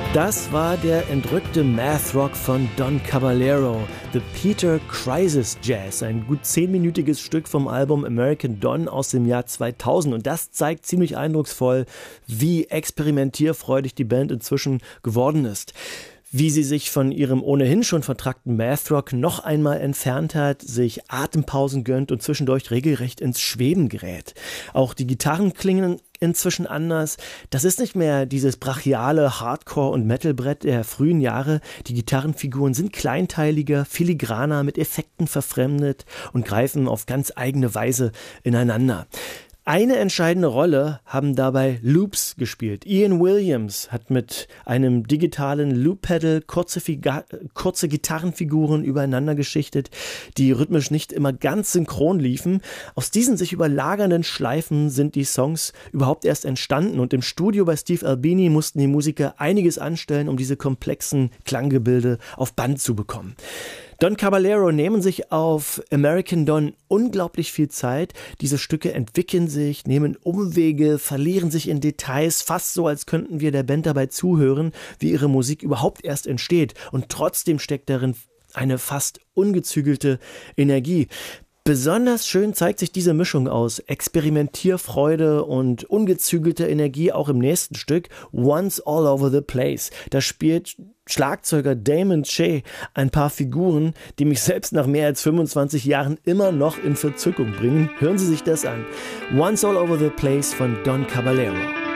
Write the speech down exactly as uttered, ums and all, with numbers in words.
Das war der entrückte Math Rock von Don Caballero, The Peter Crisis Jazz, ein gut zehnminütiges Stück vom Album American Don aus dem Jahr zweitausend. Und das zeigt ziemlich eindrucksvoll, wie experimentierfreudig die Band inzwischen geworden ist. Wie sie sich von ihrem ohnehin schon vertrackten Math Rock noch einmal entfernt hat, sich Atempausen gönnt und zwischendurch regelrecht ins Schweben gerät. Auch die Gitarren klingen inzwischen anders. Das ist nicht mehr dieses brachiale Hardcore- und Metalbrett der frühen Jahre. Die Gitarrenfiguren sind kleinteiliger, filigraner, mit Effekten verfremdet und greifen auf ganz eigene Weise ineinander. Eine entscheidende Rolle haben dabei Loops gespielt. Ian Williams hat mit einem digitalen Loop-Pedal kurze, Figa- kurze Gitarrenfiguren übereinander geschichtet, die rhythmisch nicht immer ganz synchron liefen. Aus diesen sich überlagernden Schleifen sind die Songs überhaupt erst entstanden und im Studio bei Steve Albini mussten die Musiker einiges anstellen, um diese komplexen Klanggebilde auf Band zu bekommen. Don Caballero nehmen sich auf American Don unglaublich viel Zeit. Diese Stücke entwickeln sich, nehmen Umwege, verlieren sich in Details, fast so, als könnten wir der Band dabei zuhören, wie ihre Musik überhaupt erst entsteht. Und trotzdem steckt darin eine fast ungezügelte Energie. Besonders schön zeigt sich diese Mischung aus Experimentierfreude und ungezügelter Energie auch im nächsten Stück, Once All Over the Place. Da spielt Schlagzeuger Damon Che ein paar Figuren, die mich selbst nach mehr als fünfundzwanzig Jahren immer noch in Verzückung bringen. Hören Sie sich das an. Once All Over the Place von Don Caballero.